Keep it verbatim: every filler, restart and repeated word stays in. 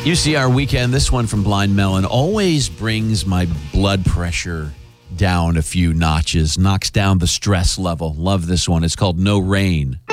U C R Weekend, this one from Blind Melon, always brings my blood pressure down a few notches, knocks down the stress level. Love this one. It's called No Rain.